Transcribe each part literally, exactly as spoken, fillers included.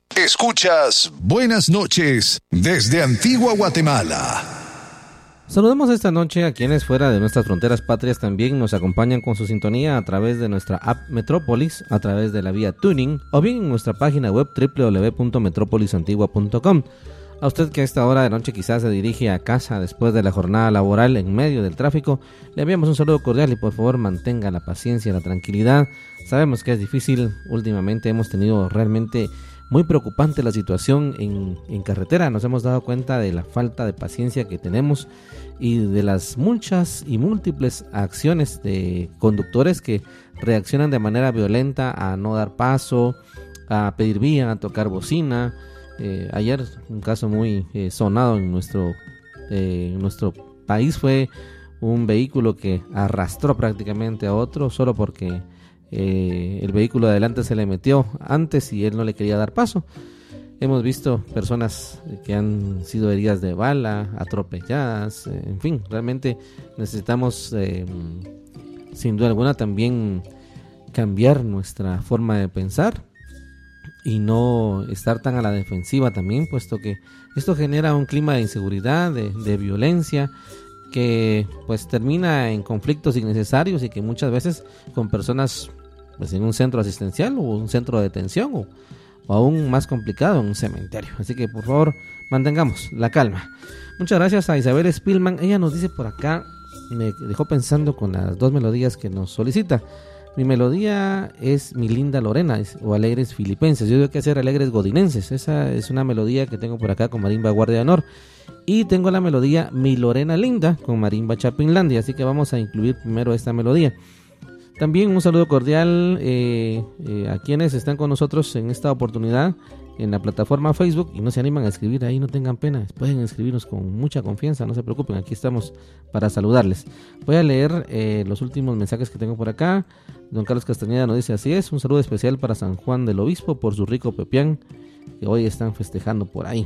Escuchas Buenas noches desde Antigua Guatemala. Saludamos esta noche a quienes fuera de nuestras fronteras patrias también nos acompañan con su sintonía a través de nuestra app Metrópolis, a través de la vía Tuning o bien en nuestra página web doble u doble u doble u punto metrópolis antigua punto com. A usted que a esta hora de noche quizás se dirige a casa después de la jornada laboral en medio del tráfico, le enviamos un saludo cordial y por favor mantenga la paciencia, la tranquilidad. Sabemos que es difícil, últimamente hemos tenido realmente muy preocupante la situación en, en carretera. Nos hemos dado cuenta de la falta de paciencia que tenemos y de las muchas y múltiples acciones de conductores que reaccionan de manera violenta a no dar paso, a pedir vía, a tocar bocina. Eh, ayer un caso muy eh, sonado en nuestro, eh, en nuestro país fue un vehículo que arrastró prácticamente a otro solo porque eh, el vehículo de adelante se le metió antes y él no le quería dar paso. Hemos visto personas que han sido heridas de bala, atropelladas, eh, en fin, realmente necesitamos eh, sin duda alguna también cambiar nuestra forma de pensar y no estar tan a la defensiva también, puesto que esto genera un clima de inseguridad, de, de violencia, que pues termina en conflictos innecesarios y que muchas veces con personas pues en un centro asistencial o un centro de detención o, o aún más complicado en un cementerio. Así que por favor mantengamos la calma. Muchas gracias a Isabel Spielman. Ella nos dice por acá, me dejó pensando con las dos melodías que nos solicita. Mi melodía es Mi Linda Lorena o Alegres Filipenses. Yo tengo que hacer Alegres Godinenses. Esa es una melodía que tengo por acá con Marimba Guardia de Honor. Y tengo la melodía Mi Lorena Linda con Marimba Chapinlandia. Así que vamos a incluir primero esta melodía. También un saludo cordial eh, eh, a quienes están con nosotros en esta oportunidad en la plataforma Facebook y no se animan a escribir ahí, no tengan pena, pueden escribirnos con mucha confianza, no se preocupen, aquí estamos para saludarles. Voy a leer eh, los últimos mensajes que tengo por acá. Don Carlos Castañeda nos dice así es, un saludo especial para San Juan del Obispo por su rico pepián que hoy están festejando por ahí.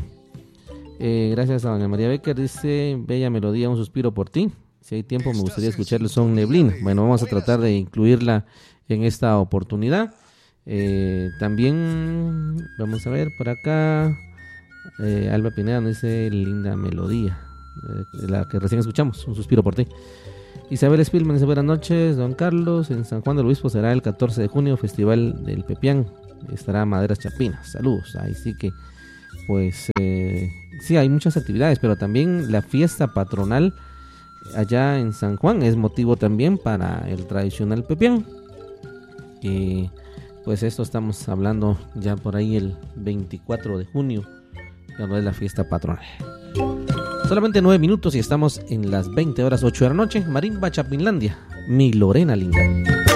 Eh, gracias a doña María Becker, dice bella melodía, un suspiro por ti. Si hay tiempo me gustaría escucharle Son Neblina. Bueno, vamos a tratar de incluirla en esta oportunidad. Eh, también vamos a ver por acá eh, Alba Pineda nos dice linda melodía, eh, la que recién escuchamos, un suspiro por ti. Isabel Spielman dice buenas noches don Carlos, en San Juan del Obispo será el catorce de junio Festival del Pepián, estará Maderas Chapinas, saludos. Ahí sí que pues eh, sí hay muchas actividades, pero también la fiesta patronal allá en San Juan es motivo también para el tradicional pepián. Y pues esto estamos hablando ya por ahí el veinticuatro de junio, cuando es la fiesta patronal. Solamente nueve minutos y estamos en las veinte horas ocho de la noche. Marimba Chapinlandia, Mi Lorena Linda.